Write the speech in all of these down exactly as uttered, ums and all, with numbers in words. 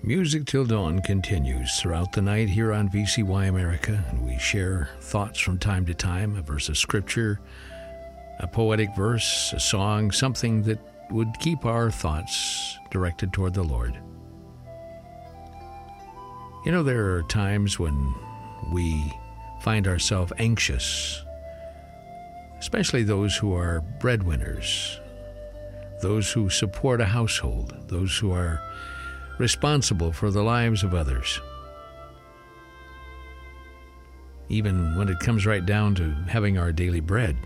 Music Till Dawn continues throughout the night here on V C Y America, and we share thoughts from time to time, a verse of scripture, a poetic verse, a song, something that would keep our thoughts directed toward the Lord. You know, there are times when we find ourselves anxious, especially those who are breadwinners, those who support a household, those who are responsible for the lives of others. Even when it comes right down to having our daily bread.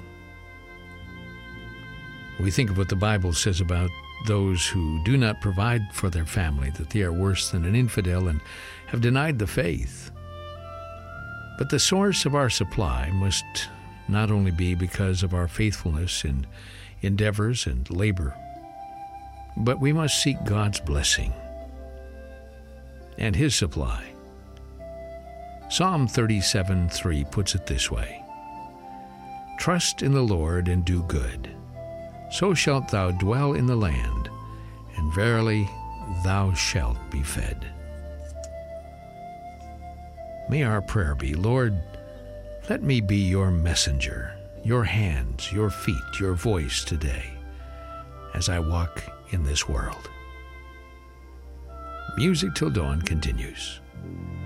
We think of what the Bible says about those who do not provide for their family, that they are worse than an infidel and have denied the faith. But the source of our supply must not only be because of our faithfulness in endeavors and labor, but we must seek God's blessing and His supply. Psalm thirty-seven three puts it this way: "Trust in the Lord and do good, so shalt thou dwell in the land, and verily thou shalt be fed." May our prayer be, Lord, let me be your messenger, your hands, your feet, your voice today, as I walk in this world. Music Till Dawn continues.